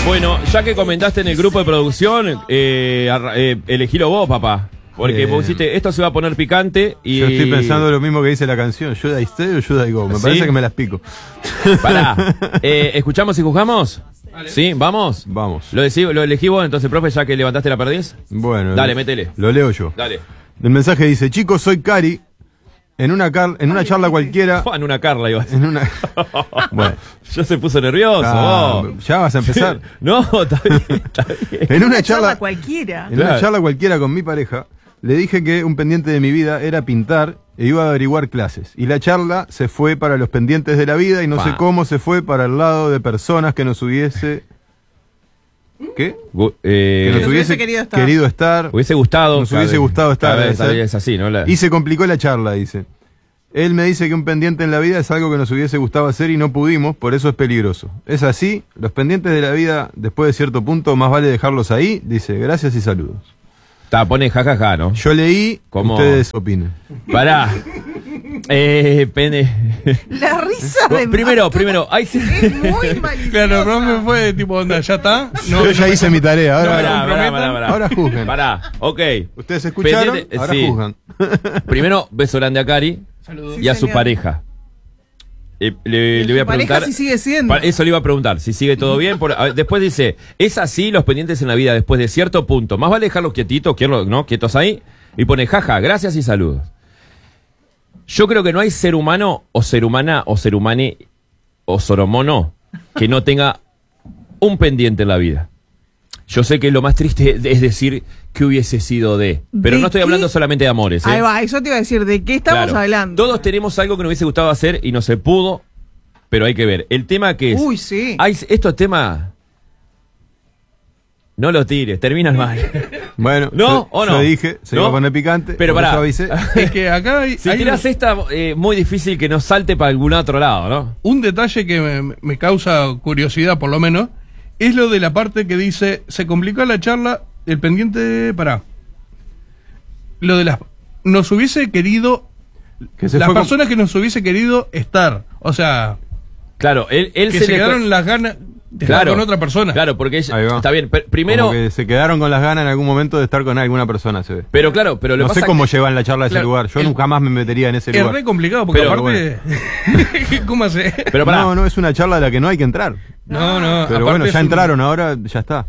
Bueno, ya que comentaste en el grupo de producción, elegílo vos, papá. Porque vos dijiste, esto se va a poner picante y... Yo estoy pensando lo mismo que dice la canción. Should I stay o should I go? Me parece que me las pico. Pará. ¿Escuchamos y juzgamos? Vale. ¿Sí? ¿Vamos? Vamos. ¿Lo elegí vos entonces, profe, ya que levantaste la perdiz? Bueno. Dale, métele. Lo leo yo. Dale. El mensaje dice, chicos, soy Cari. En una charla cualquiera... En una Carla iba a decir. En una... Bueno. Ya se puso nervioso. Ya vas a empezar. No, está bien. En una charla cualquiera. En una charla cualquiera con mi pareja, le dije que un pendiente de mi vida era pintar e iba a averiguar clases. Y la charla se fue para los pendientes de la vida y no sé cómo se fue para el lado de personas que nos hubiese... ¿Qué? Que nos hubiese querido estar. Hubiese gustado. Nos hubiese gustado estar. Es así, ¿no? Y se complicó la charla, dice. Él me dice que un pendiente en la vida es algo que nos hubiese gustado hacer y no pudimos, por eso es peligroso. Es así, los pendientes de la vida, después de cierto punto, más vale dejarlos ahí. Dice, gracias y saludos. Pone jajaja, ¿no? Yo leí, ustedes opinen. Pará. La risa de Primero, ahí es muy maliciosa. Claro, pero me fue tipo, onda, ya está. No, yo ya hice mi tarea, Pará. Ahora juzguen. Pará, ok. Ustedes escucharon, ahora juzgan. Primero, beso grande a Cari. Saludos. Y a su pareja. Le voy a preguntar si sigue siendo. Eso le iba a preguntar, si sigue todo bien. Después dice, es así los pendientes en la vida después de cierto punto. Más vale dejarlos quietitos, ¿no? Quietos ahí. Y pone jaja, gracias y saludos. Yo creo que no hay ser humano o ser humana o ser humane o soromono que no tenga un pendiente en la vida. Yo sé que lo más triste es decir que hubiese sido pero no estoy hablando solamente de amores. Ahí va, eso te iba a decir, ¿de qué estamos hablando? Todos tenemos algo que nos hubiese gustado hacer y no se pudo, pero hay que ver. El tema que es... Uy, sí. Estos temas... No lo tires, terminan mal. Bueno, ¿no? ¿O no? Yo dije, se iba a poner picante. Pero pará. Es que acá hay... Si tirás esta, muy difícil que nos salte para algún otro lado, ¿no? Un detalle que me causa curiosidad, por lo menos, es lo de la parte que dice, se complicó la charla, el pendiente, lo de las... Nos hubiese querido... las personas que nos hubiese querido estar, o sea... Claro, él que se quedaron las ganas de estar con otra persona. Claro, porque está bien, primero... Como que se quedaron con las ganas en algún momento de estar con alguna persona, se ve. Pero claro, pero no sé cómo llevan la charla a ese lugar. Yo nunca más me metería en ese lugar. Es re complicado, porque aparte... ¿Cómo hace? Pero no es una charla a la que no hay que entrar. No. Pero bueno, ya entraron, ahora ya está.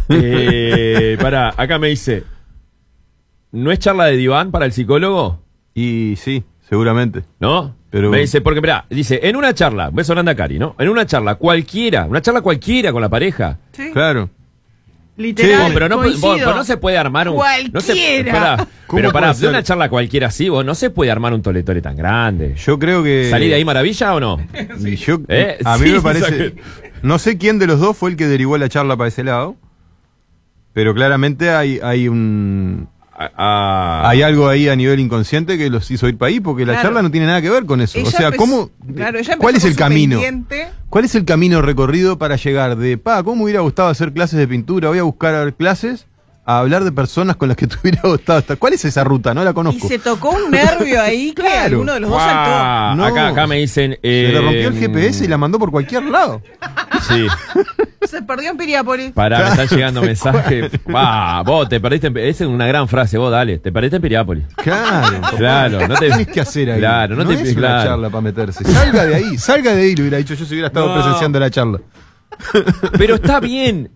Acá me dice, ¿no es charla de diván para el psicólogo? Y sí, seguramente. ¿No? Pero... Me dice, porque dice, en una charla, beso grande a Cari, ¿no? En una charla cualquiera con la pareja. Sí. Claro. Literal, sí, pero no se puede armar un... Cualquiera. Pero de una charla cualquiera así, no se puede armar un toletole tan grande. Yo creo que... ¿Salí de ahí maravilla o no? Sí. A mí me parece... No sé quién de los dos fue el que derivó la charla para ese lado, pero claramente hay un... Hay algo ahí a nivel inconsciente que los hizo ir para ahí, porque la charla no tiene nada que ver con eso. ¿Cuál es el camino? ¿Cuál es el camino recorrido para llegar de, cómo me hubiera gustado hacer clases de pintura, voy a buscar clases, a hablar de personas con las que te hubiera gustado estar? ¿Cuál es esa ruta? No la conozco. Y se tocó un nervio ahí que alguno de los dos saltó. No. Acá me dicen... se le rompió el GPS y la mandó por cualquier lado. Sí. Se perdió en Piriápolis. Me están llegando mensajes. Vos te perdiste esa es una gran frase, vos dale. Te perdiste en Piriápolis. Claro. No te tenés que hacer ahí. Claro, no es una charla para meterse. Salga de ahí, le hubiera dicho yo si hubiera estado presenciando la charla. Pero está bien.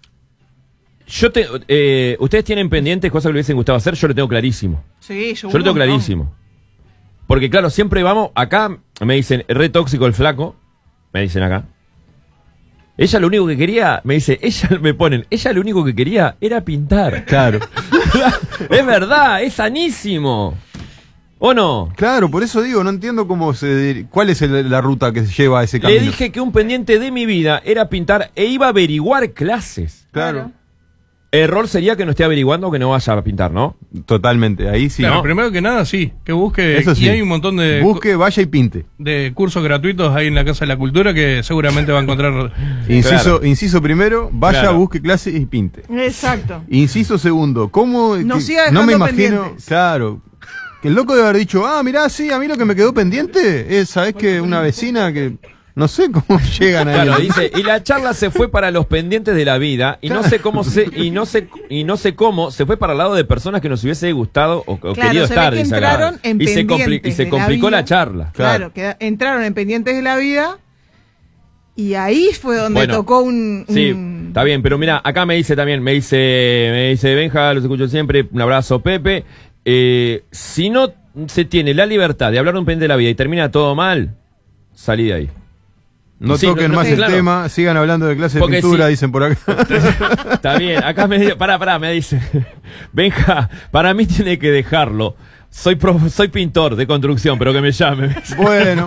Ustedes tienen pendientes cosas que les hubiesen gustado hacer, yo lo tengo clarísimo. Sí, yo lo tengo clarísimo. Porque claro, siempre vamos, acá me dicen, re tóxico el flaco, me dicen acá. Ella lo único que quería, ella lo único que quería era pintar. Claro. Es verdad, es sanísimo. ¿O no? Claro, por eso digo, no entiendo cuál es la ruta que se lleva a ese camino. Le dije que un pendiente de mi vida era pintar e iba a averiguar clases. Claro. Error sería que no esté averiguando que no vaya a pintar, ¿no? Totalmente, ahí sí. Claro, primero que nada, sí, que busque. Eso sí. Y hay un montón de... Busque, vaya y pinte. De cursos gratuitos ahí en la Casa de la Cultura que seguramente va a encontrar... Inciso primero, vaya, busque clases y pinte. Exacto. Inciso segundo, ¿cómo? No me imagino, pendientes. Claro, que el loco debe haber dicho, mirá, sí, a mí lo que me quedó pendiente es, ¿sabés qué? Una vecina que No sé cómo llegan ahí. Claro, dice, y la charla se fue para los pendientes de la vida, y no sé cómo se fue para el lado de personas que nos hubiese gustado o querido estar, dice acá. Y se complicó la charla. Claro, que entraron en pendientes de la vida. Y ahí fue donde tocó un... Sí, está bien, pero mira, acá me dice también, me dice Benja, los escucho siempre, un abrazo, Pepe. Si no se tiene la libertad de hablar un pendiente de la vida y termina todo mal, salí de ahí. No toquen más el tema, sigan hablando de clase de pintura, dicen por acá. Está bien, acá me dice, pará, me dice, Benja, para mí tiene que dejarlo. Soy pintor de construcción, pero que me llame. Bueno.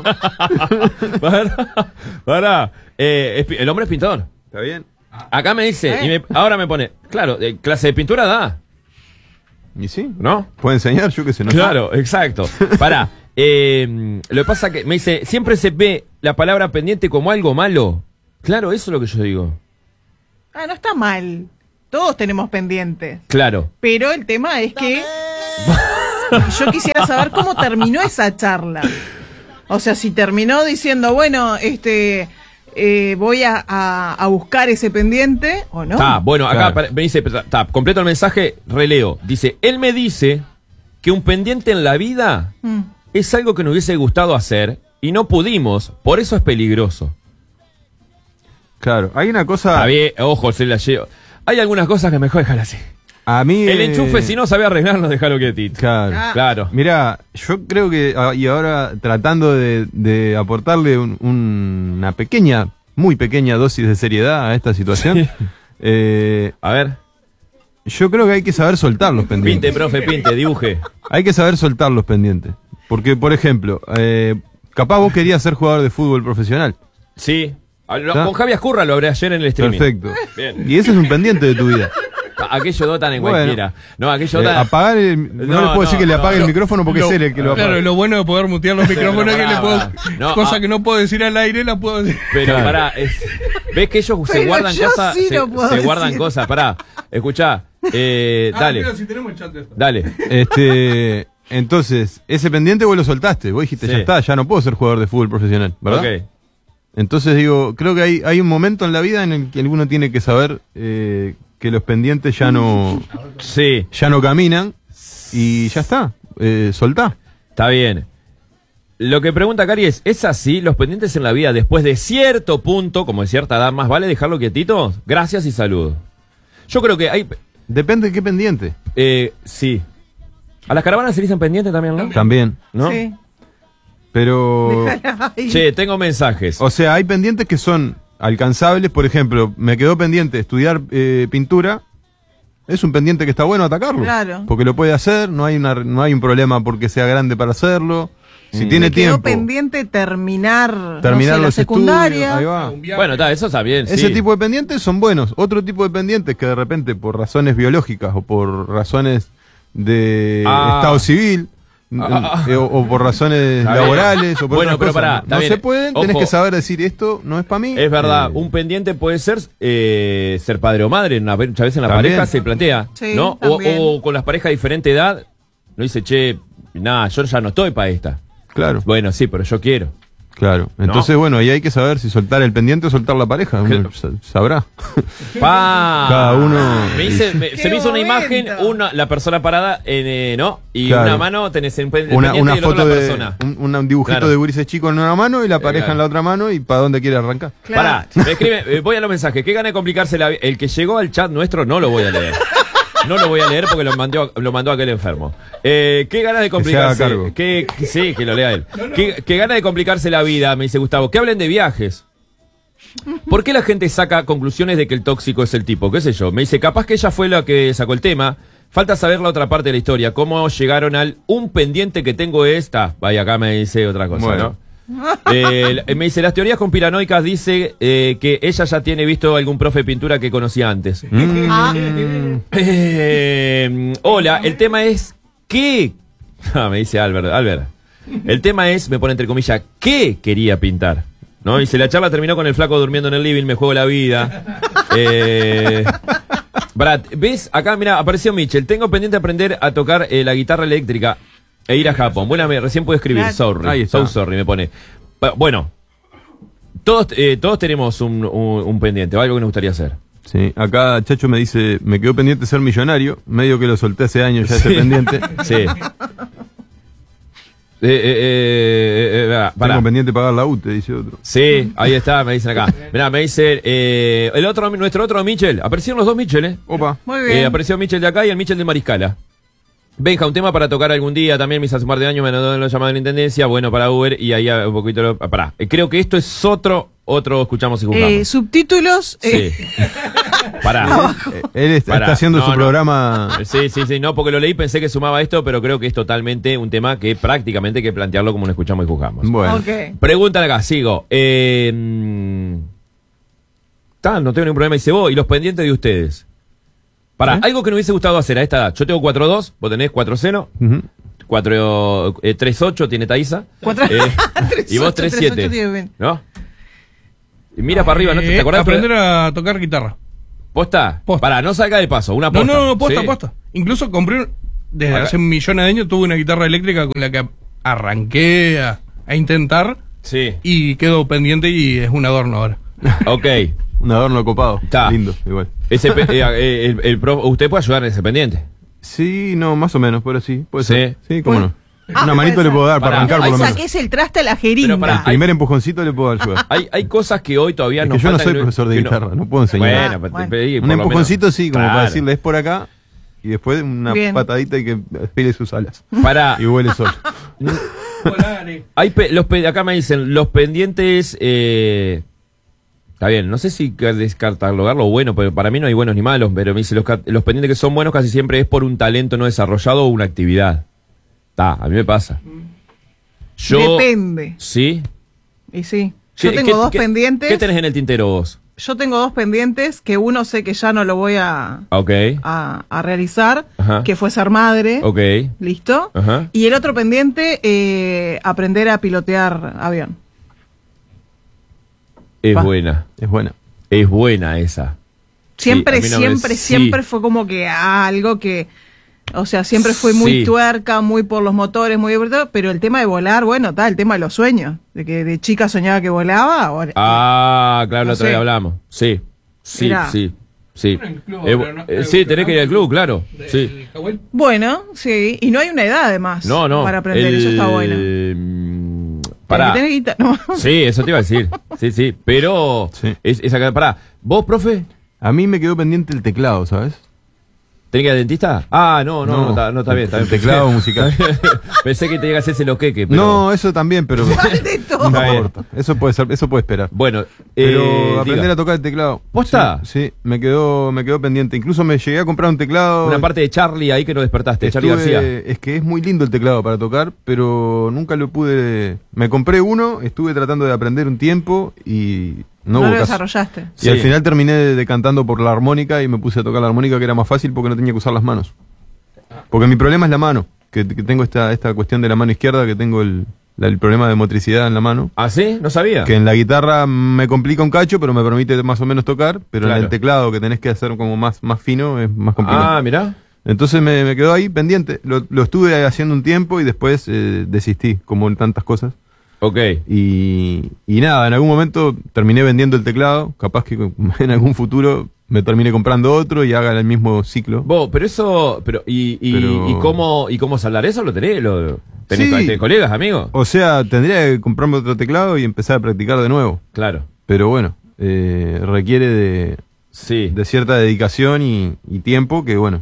Pará. El hombre es pintor. Está bien. Acá me dice, y ahora me pone, claro, clase de pintura da. ¿Y sí? ¿No? ¿Puede enseñar? Yo qué sé, no sé. Claro, exacto. Pará. Lo que pasa que me dice, siempre se ve la palabra pendiente como algo malo. Claro, eso es lo que yo digo. No está mal. Todos tenemos pendientes. Claro. Pero el tema es que yo quisiera saber cómo terminó esa charla. O sea, si terminó diciendo, bueno, voy a buscar ese pendiente o no. Bueno, acá me dice, completo el mensaje, releo. Dice, él me dice que un pendiente en la vida es algo que nos hubiese gustado hacer y no pudimos, por eso es peligroso. Claro, hay una cosa... Está bien, ojo, se la llevo. Hay algunas cosas que mejor dejar así. A mí... El enchufe, si no sabe arreglarlo, déjalo quietito. Claro. Mirá, yo creo que, y ahora tratando de aportarle una pequeña, muy pequeña dosis de seriedad a esta situación. Sí. A ver. Yo creo que hay que saber soltar los pendientes. Pinte, profe, pinte, dibuje. Hay que saber soltar los pendientes. Porque, por ejemplo, capaz vos querías ser jugador de fútbol profesional. Sí. Con Javi Ascurra lo hablé ayer en el streaming. Perfecto. Bien. Y ese es un pendiente de tu vida. Aquello dotan en cualquiera. No, aquello dotan... apagar no le puedo decir que le apague el micrófono porque es él el que lo apaga. Claro, lo bueno de poder mutear los micrófonos es que le puedo... cosa que no puedo decir al aire, la puedo decir. Pero pará, ves que ellos se guardan cosas... Sí se guardan cosas, pará. Escuchá, dale. Pero si tenemos el chat de esto. Dale. Entonces, ese pendiente vos lo soltaste. Vos dijiste, ya está, ya no puedo ser jugador de fútbol profesional, ¿verdad? Ok. Entonces digo, creo que hay un momento en la vida en el que alguno tiene que saber que los pendientes ya no caminan y ya está, soltá. Está bien. Lo que pregunta Cari ¿es así? ¿Los pendientes en la vida después de cierto punto, como de cierta edad, más vale dejarlo quietito? Gracias y saludos. Yo creo que hay... Depende de qué pendiente. Sí. A las caravanas se le dicen pendientes también, ¿no? También. ¿No? Sí. Pero... Che, tengo mensajes. O sea, hay pendientes que son alcanzables. Por ejemplo, me quedó pendiente estudiar pintura. Es un pendiente que está bueno atacarlo. Claro. Porque lo puede hacer, no hay un problema porque sea grande para hacerlo. Si tiene tiempo. Me quedó pendiente terminar la secundaria. Ahí va. Bueno, eso está bien. Ese tipo de pendientes son buenos. Otro tipo de pendientes que de repente por razones biológicas o por razones de estado civil... o por razones laborales o por otras pero cosas. No se pueden, tenés que saber decir esto no es para mí. Es verdad, un pendiente puede ser ser padre o madre, muchas veces en la pareja se plantea, sí, ¿no? O con las parejas de diferente edad, no dice, che, nada, yo ya no estoy para esta. Claro. Bueno, sí, pero yo quiero. Claro, entonces bueno, ahí hay que saber si soltar el pendiente o soltar la pareja, uno sabrá. Cada uno... se me hizo una imagen, la persona parada, ¿no? Y una mano tenés el pendiente una y foto la de persona. Un dibujito de gurises chico en una mano y la pareja en la otra mano y para dónde quiere arrancar. Claro. Pará, me escribe, voy a los mensajes, qué gana de complicarse la vida. El que llegó al chat nuestro no lo voy a leer. No lo voy a leer porque lo mandó aquel enfermo. Qué ganas de complicarse. Sí, que lo lea él. Qué ganas de complicarse la vida, me dice Gustavo. Que hablen de viajes. ¿Por qué la gente saca conclusiones de que el tóxico es el tipo? ¿Qué sé yo? Me dice, capaz que ella fue la que sacó el tema. Falta saber la otra parte de la historia. Cómo llegaron un pendiente que tengo esta. Vaya, acá me dice otra cosa, bueno. ¿No? Me dice, las teorías conspiranoicas dice que ella ya tiene visto algún profe de pintura que conocía antes. Hola, el tema es ¿qué? Me dice Albert. El tema es, me pone entre comillas, ¿qué quería pintar? ¿No? Dice, la charla terminó con el flaco durmiendo en el living, me juego la vida. Brad, ¿ves? Acá, mira, apareció Mitchell. Tengo pendiente aprender a tocar la guitarra eléctrica e ir a Japón. Bueno, recién puedo escribir, sorry, me pone. Bueno, Todos tenemos un pendiente, o algo que nos gustaría hacer. Sí, acá Chacho me dice, me quedó pendiente ser millonario, medio que lo solté hace años ya ese pendiente. Sí. Tengo pendiente pagar la UTE, dice otro. Sí, ahí está, me dicen acá. Mirá, me dicen, nuestro otro Michel, aparecieron los dos Michel, Opa. Muy bien. apareció Michel de acá y el Michel de Mariscala. Benja, un tema para tocar algún día, también me hice hace un par de años, me anotó en la llamada de la intendencia, bueno para Uber, y ahí un poquito, pará, creo que esto es otro escuchamos y jugamos. Subtítulos. Sí. Pará. Él está haciendo su programa. Sí, no, porque lo leí, pensé que sumaba esto, pero creo que es totalmente un tema que prácticamente hay que plantearlo como un escuchamos y juzgamos. Bueno. Okay. Preguntan acá, sigo. No tengo ningún problema, dice vos, y los pendientes de ustedes. Pará, algo que nos hubiese gustado hacer a esta edad. Yo tengo 4.2, vos tenés 4.0. 3.8 tiene Thaisa. Y vos 3.7. ¿No? Y mira para arriba, ¿no te acordás? Aprender a tocar guitarra. ¿Posta? Posta. Pará, no salga de paso, una posta. No, posta, Sí. posta. Incluso compré, desde Acá. hace millones de años, tuve una guitarra eléctrica con la que arranqué a intentar Sí. y quedó pendiente y es un adorno ahora. Ok. Un adorno copado. Está. Lindo, igual. Usted puede ayudar en ese pendiente. Sí, no, más o menos, pero sí. Puede Sí. ser. Sí, cómo Bueno. no. Una manito le puedo dar para Pará. arrancar por lo menos. Saques el traste a la jeringa. Pero pará, El primer empujoncito le puedo ayudar. Hay cosas que hoy todavía Es nos que yo no faltan soy profesor de que guitarra, no puedo enseñar. Bueno, Bueno. te pedí, Un por lo empujoncito menos. sí, como Claro. para decirle es por acá y después una Bien. patadita y que pele sus alas. Pará. Y huele solo. Acá me dicen, los pendientes... está bien, no sé si descartarlo bueno, pero para mí no hay buenos ni malos, pero me dice, los pendientes que son buenos casi siempre es por un talento no desarrollado o una actividad. A mí me pasa. Depende. ¿Sí? Y sí. Yo ¿Qué- tengo dos qué- pendientes. ¿Qué tenés en el tintero vos? Yo tengo dos pendientes que uno sé que ya no lo voy a realizar, Ajá. que fue ser madre. Ok. ¿Listo? Ajá. Y el otro pendiente, aprender a pilotear avión. Es Va. buena. Es buena. Es buena esa. Siempre, Sí, a mí no me- siempre sí. fue como que algo que... O sea, siempre fue muy Sí. tuerca, muy por los motores, muy divertido, pero el tema de volar, bueno, está, el tema de los sueños, de que de chica soñaba que volaba, ahora... Claro, la No otra vez sé. hablamos. Sí. Mirá. Sí. En el club, pero no- Sí, tenés que ir al club, claro. Sí. ¿El Hawái? Bueno, sí, y no hay una edad además No. para aprender, eso está bueno. Pará. Tenés que tener guita- no. Sí, eso te iba a decir. Sí. Pero. Sí. Pará. ¿Vos, profe? A mí me quedó pendiente el teclado, ¿sabes? ¿Tenés que ir al dentista? No, está bien. Está bien. Teclado musical. Pensé que tenías que hacerse los queques, pero. No, eso también, pero ¿Cuál de todo? no Está bien. importa. Eso puede ser, eso puede esperar. Bueno, Pero aprender diga. a tocar el teclado. ¿Posta? Sí, me quedó pendiente. Incluso me llegué a comprar un teclado. Una parte de Charlie ahí que no despertaste, Charlie García. Es que es muy lindo el teclado para tocar, pero nunca lo pude. Me compré uno, estuve tratando de aprender un tiempo y no No hubo lo caso. desarrollaste. Y Sí. al final terminé decantando por la armónica y me puse a tocar la armónica, que era más fácil porque no tenía que usar las manos. Porque mi problema es la mano, que tengo esta cuestión de la mano izquierda, que tengo el problema de motricidad en la mano. ¿Ah, sí? No sabía. Que en la guitarra me complica un cacho, pero me permite más o menos tocar, pero Claro. en el teclado, que tenés que hacer como más fino, es más complicado. Mirá. Entonces me quedó ahí pendiente. Lo estuve haciendo un tiempo y después desistí, como en tantas cosas. Ok. Y nada, en algún momento terminé vendiendo el teclado. Capaz que en algún futuro me termine comprando otro y haga el mismo ciclo. Vos, pero eso. ¿Y cómo saldar eso? ¿Lo tenés? ¿Tenés Sí. tenés colegas, amigos? O sea, tendría que comprarme otro teclado y empezar a practicar de nuevo. Claro. Pero bueno, requiere Sí. de cierta dedicación y tiempo que, bueno.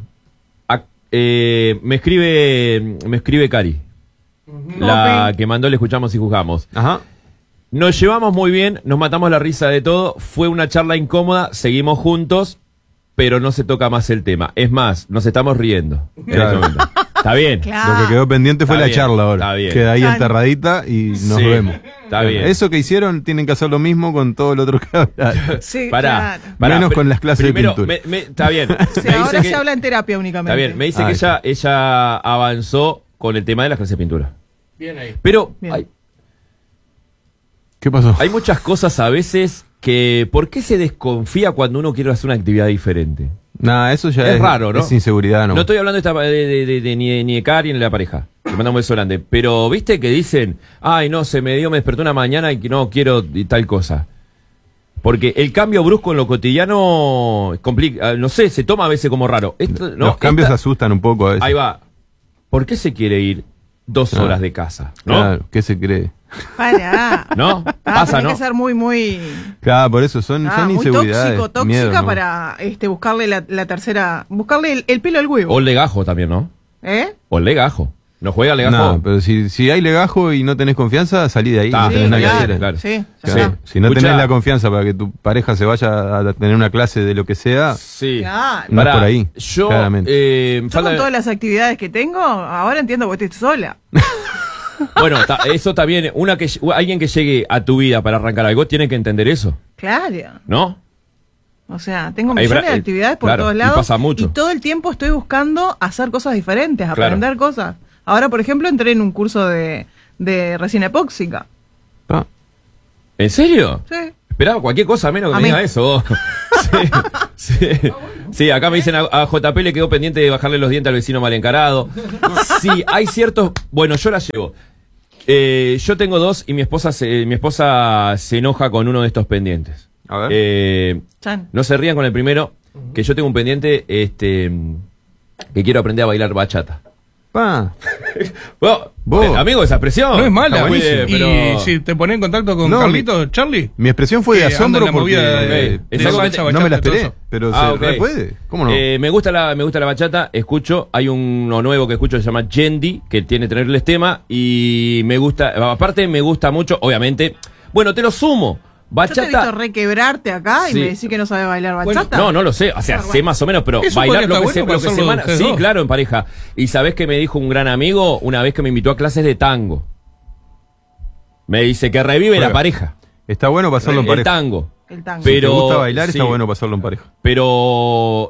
Me escribe Cari. La que mandó Le Escuchamos y Juzgamos. Ajá. Nos llevamos muy bien, nos matamos la risa de todo. Fue una charla incómoda, seguimos juntos, pero no se toca más el tema. Es más, nos estamos riendo en Claro. este momento. ¿Está bien? Claro. Lo que quedó pendiente fue Está la bien, charla ahora. está bien. Queda ahí Claro. enterradita y nos Sí, vemos. está bien. Eso que hicieron tienen que hacer lo mismo con todo el otro que hablaron. Sí, Pará, claro. Menos con las clases de primero, pintura. está bien. O sea, Me dice ahora que- se habla en terapia únicamente. Está bien, me dice Ah, que eso. ella avanzó con el tema de las clases de pintura. Bien ahí. Pero Bien. ¿Qué pasó? hay muchas cosas a veces que... ¿Por qué se desconfía cuando uno quiere hacer una actividad diferente? Nada, eso ya Es raro, ¿no? Es inseguridad, ¿no? No estoy hablando ni de Cari ni de la pareja. Le mandamos un beso grande. Pero, ¿viste que dicen, ay, no, me despertó una mañana y que no quiero y tal cosa? Porque el cambio brusco en lo cotidiano complica, no sé, se toma a veces como raro. Los cambios asustan un poco a veces. Ahí va. ¿Por qué se quiere ir 2 horas de casa? ¿No? Claro, ¿qué se cree? Para. ¿No? Pasa, ¿no? Tiene que ser muy... Claro, por eso son muy inseguridades. tóxica miedo, ¿no? para buscarle la tercera... Buscarle el pelo al huevo. O el legajo también, ¿no? O el legajo. ¿No juega el legajo? No, pero si hay legajo y no tenés confianza, salí de ahí. No tenés nada que hacer. Claro. Sí, Claro. Si no tenés la confianza para que tu pareja se vaya a tener una clase de lo que sea, sí. Claro. no es por ahí. Yo, Yo con todas las actividades que tengo, ahora entiendo que estoy sola. Bueno, eso también, alguien que llegue a tu vida para arrancar algo tiene que entender eso. Claro. ¿No? O sea, tengo millones de actividades por todos lados. Y pasa mucho. Y todo el tiempo estoy buscando hacer cosas diferentes, aprender cosas. Ahora, por ejemplo, entré en un curso de resina epóxica. ¿En serio? Sí. Esperaba cualquier cosa menos que me diga eso. Sí, acá me dicen a JP le quedó pendiente de bajarle los dientes al vecino mal encarado. Sí, hay ciertos... Bueno, yo la llevo. Yo tengo 2 y mi esposa se enoja con uno de estos pendientes. A ver. No se rían con el primero, que yo tengo un pendiente que quiero aprender a bailar bachata. Amigo, esa expresión no es mala. pero... Y si te pones en contacto con Carlitos, Charlie. Mi expresión fue de asombro porque no me la esperé. Pero se puede. ¿Cómo no? Me gusta la bachata. Escucho, hay uno nuevo que escucho que se llama Yendi, que tiene tenerles tema. Y me gusta, aparte me gusta mucho, obviamente. Bueno, te lo sumo. Bachata. Yo te he visto requebrarte acá y me decís que no sabes bailar bachata. No lo sé. O sea, sé más o menos, pero bailar lo que se sí, claro, en pareja. Y sabés que me dijo un gran amigo una vez que me invitó a clases de tango. Me dice que revive la pareja. Está bueno pasarlo en pareja. El tango. Pero, si te gusta bailar, está bueno pasarlo en pareja. Pero...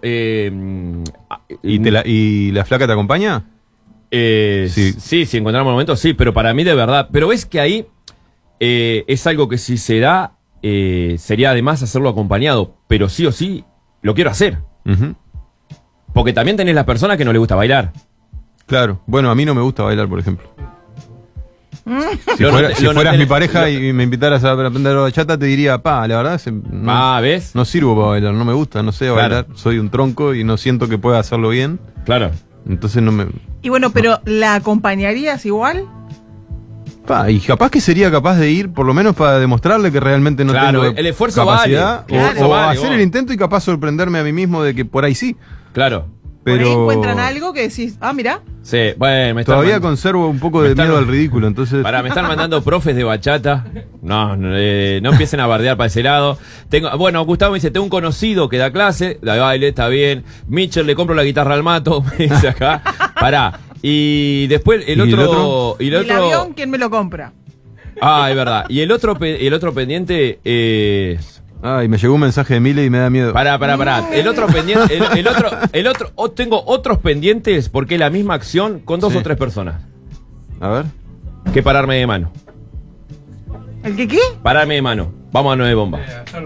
¿Y la flaca te acompaña? Sí, si encontramos momentos, sí. Pero para mí de verdad... Pero es que ahí es algo que si se da... sería además hacerlo acompañado, pero sí o sí lo quiero hacer. Porque también tenés las personas que no les gusta bailar. Claro, bueno, a mí no me gusta bailar, por ejemplo. Si fueras mi pareja y me invitaras a aprender bachata, te diría, la verdad, ¿ves? No sirvo para bailar, no me gusta, no sé bailar, soy un tronco y no siento que pueda hacerlo bien. Claro. Entonces no me... Y bueno, pero ¿la acompañarías igual? Y capaz que sería capaz de ir, por lo menos para demostrarle que realmente no tengo el esfuerzo capacidad, vale. O hacer el intento y capaz sorprenderme a mí mismo de que por ahí sí. Pero... Por ahí encuentran algo que decís, mirá. Sí, bueno, todavía conservo un poco de miedo al ridículo, entonces... me están mandando profes de bachata. No empiecen a bardear para ese lado. Gustavo me dice, tengo un conocido que da clase, de baile, está bien. Mitchell, le compro la guitarra al mato, me dice acá. Pará. Y después el otro... ¿Y el avión quién me lo compra? Es verdad. Y el otro pendiente es... Me llegó un mensaje de Mile y me da miedo. Pará. El otro pendiente, tengo otros pendientes porque es la misma acción con 2 o 3 personas. A ver. Que pararme de mano. ¿El qué? Pararme de mano. Vamos a 9 bombas.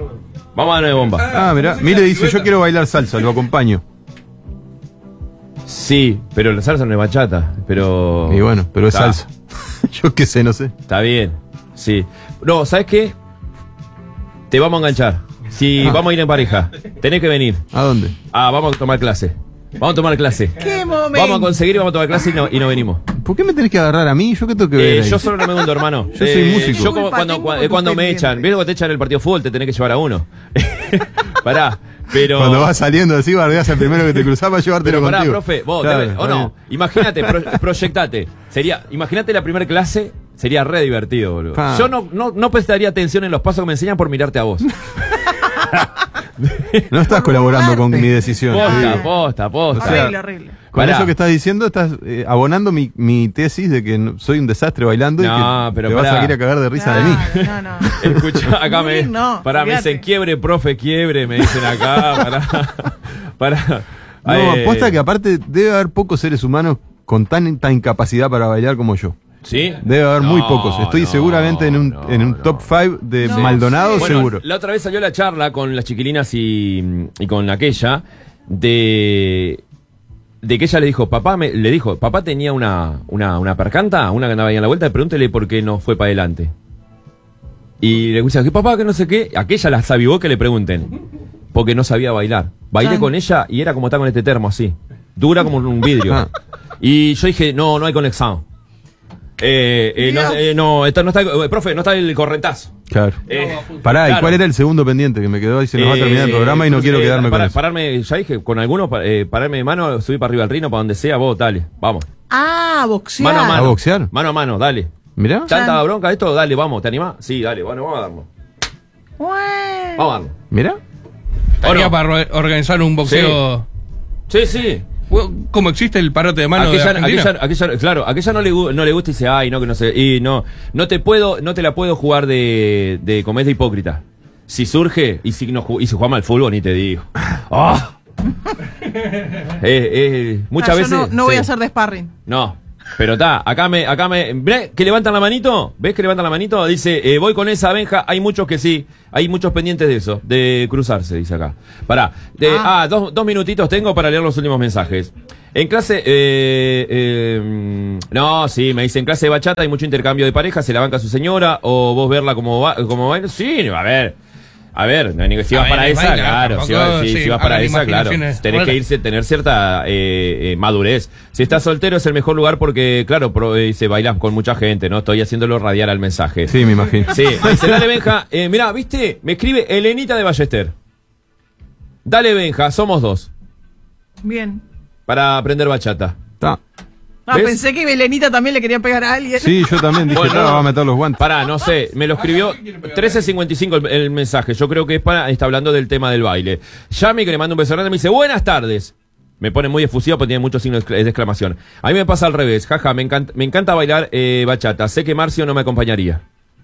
Mirá. Mile dice, yo quiero bailar salsa, lo acompaño. Sí, pero la salsa no es bachata. Pero... Y bueno, pero es salsa. Yo qué sé, no sé. Está bien, sí. No, ¿sabes qué? Te vamos a enganchar. Si vamos a ir en pareja, tenés que venir. ¿A dónde? Vamos a tomar clase. ¿Qué momento? Vamos a conseguir, vamos a tomar clase y no venimos. ¿Por qué me tenés que agarrar a mí? ¿Yo qué tengo que ver ahí? Yo solo no me hundo, hermano. Yo soy músico. Yo cuando me echan, ¿ves cuando te echan el partido de fútbol? Te tenés que llevar a uno. Pará. Pero... Cuando vas saliendo así, bardeás al primero que te cruzaba para llevártelo contigo. Pará, profe, vos, o no. Imagínate, proyectate. Imagínate la primera clase, sería re divertido, boludo. Yo no prestaría atención en los pasos que me enseñan por mirarte a vos. No estás colaborando con mi decisión. Posta. Horrible. Con eso que estás diciendo, estás abonando mi tesis de que soy un desastre bailando y que te vas a ir a cagar de risa de mí. No. Escucha, acá me dicen quiebre, profe, me dicen acá. Aposta que aparte debe haber pocos seres humanos con tanta incapacidad para bailar como yo. ¿Sí? Debe haber muy pocos. Estoy seguramente en un top 5 de Maldonado, seguro. La otra vez salió la charla con las chiquilinas y con aquella de que ella le dijo, papá tenía una percanta, una que andaba ahí en la vuelta, pregúntele por qué no fue para adelante. Y le dice, ¿qué papá? Que no sé qué. Aquella la avivó que le pregunten. Porque no sabía bailar. Bailé con ella y era como estar con este termo así. Dura como un vidrio. Y yo dije, no hay conexión. No está, profe, no está el correntazo. Claro. Pará, ¿y cuál era el segundo pendiente que me quedó? Y se nos va a terminar el programa y no quiero quedarme con eso. Pararme, ya dije, con algunos, pararme de mano, subir para arriba al rino, para donde sea, vos, dale, vamos. Boxear. Mano a mano. ¿A boxear? Mano a mano, dale. Mirá. Tanta bronca esto, dale, vamos, ¿te animás? Sí, dale, bueno, vamos a darlo. Vamos a darlo. Mirá. Estaría para organizar un boxeo. Sí. Como existe el parote de mano de Argentina. Aquella no le gusta y dice, ay, no, que no sé. Y no te la puedo jugar de comedia hipócrita. Si surge y si jugamos al fútbol, ni te digo. ¡Oh! Muchas veces. No voy a hacer de sparring. No. Pero acá me. ¿Ves que levantan la manito? ¿Ves que levantan la manito? Dice, voy con esa, Benja. Hay muchos que sí. Hay muchos pendientes de eso. De cruzarse, dice acá. Pará. Dos minutitos tengo para leer los últimos mensajes. En clase. No, sí, me dice, en clase de bachata hay mucho intercambio de pareja. Se la banca su señora. O vos verla como baila. Sí, a ver, si vas para esa, claro. Si vas para esa, claro. Tenés que tener cierta madurez. Si estás soltero es el mejor lugar porque, claro, dice, bailás con mucha gente, ¿no? Estoy haciéndolo radiar al mensaje. Sí, me imagino. Sí, dice, dale, Benja. Mirá, ¿viste? Me escribe Elenita de Ballester. Dale, Benja, somos dos. Bien. Para aprender bachata. Está. Pensé que Belenita también le quería pegar a alguien. Sí, yo también dije, va a meter los guantes. Pará, no sé, me lo escribió 13:55 el mensaje. Yo creo que está hablando del tema del baile. Yami, que le manda un beso grande, me dice, buenas tardes. Me pone muy efusivo porque tiene muchos signos de exclamación. A mí me pasa al revés. Jaja, me encanta bailar bachata. Sé que Marcio no me acompañaría.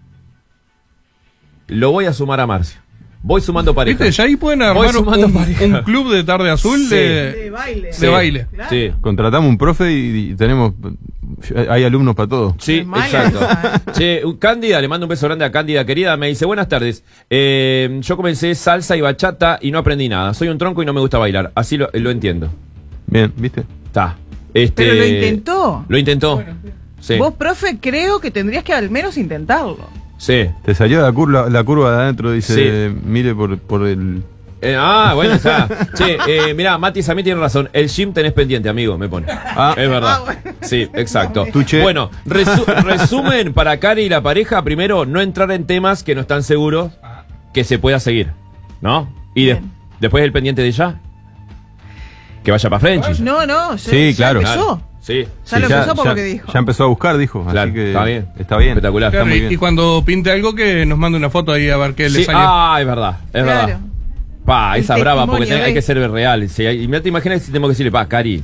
Lo voy a sumar a Marcio. Voy sumando parejas. ¿Viste? Ya ahí pueden armar un club de tarde azul de baile. De baile. Claro. Sí. Contratamos un profe y tenemos. Hay alumnos para todo. Sí, exacto. Che, Cándida, le mando un beso grande a Cándida, querida. Me dice, buenas tardes. Yo comencé salsa y bachata y no aprendí nada. Soy un tronco y no me gusta bailar. Así lo entiendo. Bien, ¿viste? Está. Pero lo intentó. Lo intentó. Bueno, sí. Vos, profe, creo que tendrías que al menos intentarlo. Sí. Te salió la curva de adentro, dice, sí. Mire por el... bueno, ya. Che, mirá, Mati Samí tiene razón. El gym tenés pendiente, amigo, me pone. Es verdad. Bueno. Sí, exacto. Tuche. Bueno, resumen para Cari y la pareja. Primero, no entrar en temas que no están seguros que se pueda seguir, ¿no? Y después el pendiente de ella. Que vaya para Frenchy. No, sí, claro. Empezó. Sí. Ya lo empezó por lo que dijo. Ya empezó a buscar, dijo. Claro, así que está bien. Está bien. Espectacular. Claro, está muy bien. Y cuando pinte algo que nos mande una foto ahí a ver qué le salió. Es verdad, verdad. Esa brava, porque hay que ser real. Sí, y te imaginas si tenemos que decirle, Cari,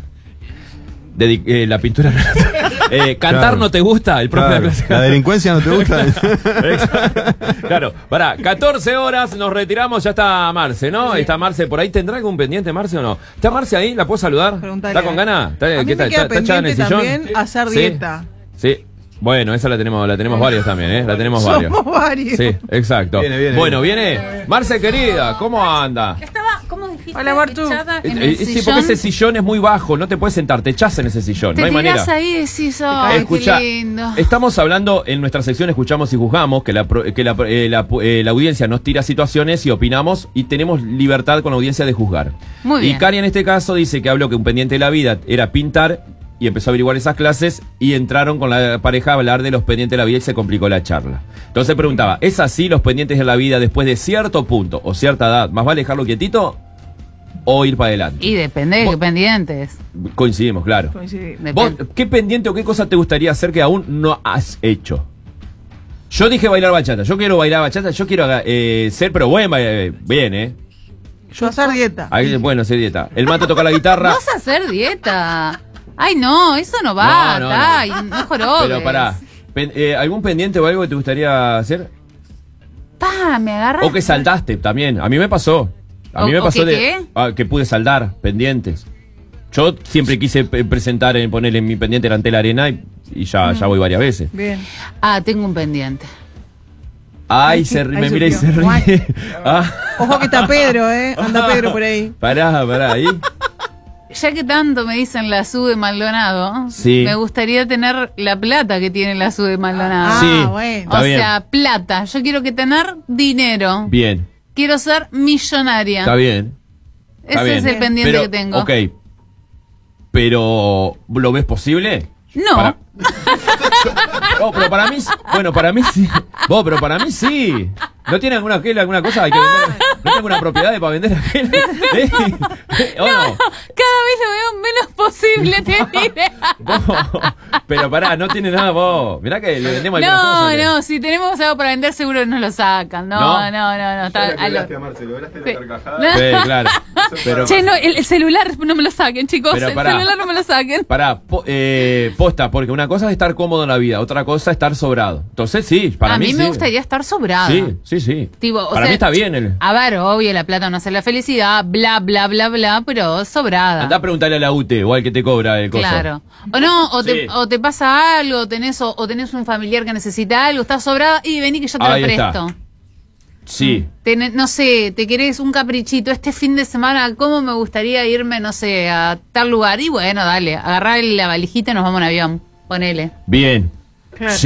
la pintura. Cantar claro. No te gusta, el profe claro. de la clase. La delincuencia no te gusta. Claro, 14 horas, nos retiramos, ya está Marce, ¿no? Está Marce, por ahí, ¿tendrá algún pendiente Marce o no? ¿Está Marce ahí? ¿La puedo saludar? Preguntale. ¿Está con ganas? A mí me queda pendiente en el sillón? También hacer dieta. Sí. Bueno, esa la tenemos varios también, ¿eh? La tenemos Somos varios. Sí, exacto. Viene. Bueno, viene. Marce, querida, ¿cómo anda? ¿Cómo dijiste? Hola, Martu. Sí, porque ese sillón es muy bajo, no te puedes sentar, te echás en ese sillón, no hay manera. Ahí y decís, ay, qué lindo. Estamos hablando, en nuestra sección Escuchamos y Juzgamos, que la audiencia nos tira situaciones y opinamos y tenemos libertad con la audiencia de juzgar. Muy bien. Y Cari en este caso dice que habló que un pendiente de la vida era pintar y empezó a averiguar esas clases y entraron con la pareja a hablar de los pendientes de la vida y se complicó la charla. Entonces preguntaba, ¿es así los pendientes de la vida después de cierto punto o cierta edad? ¿Más vale dejarlo quietito o ir para adelante? Y depende de qué pendientes. Coincidimos, claro. ¿Vos qué pendiente o qué cosa te gustaría hacer que aún no has hecho? Yo dije bailar bachata, yo quiero bailar bachata, yo quiero ser, pero bien, Yo hacer dieta. Bueno, hacer dieta. El Mato toca la guitarra. Vas a hacer dieta. Ay, no, eso no va. No jorobes. Pero pará, ¿algún pendiente o algo que te gustaría hacer? Me agarras. O que saltaste también. A mí me pasó. Que pude saldar pendientes. Yo siempre quise presentar, ponerle en mi pendiente delante la arena y ya voy varias veces. Bien. Tengo un pendiente. Me mira y se ríe. Ojo que está Pedro, anda Pedro por ahí. Pará, ahí. Ya que tanto me dicen la SU de Maldonado, sí. me gustaría tener la plata que tiene la SU de Maldonado. Sí, bueno. O sea, plata. Yo quiero tener dinero. Bien. Quiero ser millonaria. Está bien. Está Ese bien. es el pendiente Pero, que tengo. Ok. Pero, ¿lo ves posible? No. No, pero para mí, bueno, para mí sí. Vos, pero para mí sí. ¿No tiene alguna cosa? Hay que vender. ¿No tiene alguna propiedad para vender aquel? ¿O no? Cada vez lo veo menos posible, te diré. Pero pará, no tiene nada vos. Mirá que le vendemos algunas cosas. No, si tenemos algo para vender seguro nos lo sacan. No. Está, Sí, claro. Pero, che, no, el celular no me lo saquen, chicos. Pero el pará. celular no me lo saquen. Pará, posta, porque una cosa es estar cómodo en la vida, otra cosa es estar sobrado. Entonces sí, para mí A mí sí. me gustaría estar sobrada. Sí. Tipo, Para mí está bien. A ver, obvio, la plata no hace la felicidad, bla, bla, bla, bla, pero sobrada. Andá a preguntarle a la UTE o al que te cobra el coso. Claro. O no, Sí. o te pasa algo, o tenés un familiar que necesita algo, estás sobrada y vení que yo te Ahí lo está. presto. Sí. No sé, te querés un caprichito este fin de semana, ¿cómo me gustaría irme, no sé, a tal lugar? Y bueno, dale, agarrá la valijita y nos vamos en avión, ponele. Bien. Claro. Sí.